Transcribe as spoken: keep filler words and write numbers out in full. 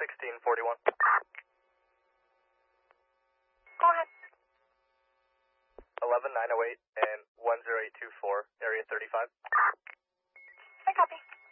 sixteen forty-one. Go ahead. eleven nine oh eight and one zero eight two four, area thirty-five. I copy.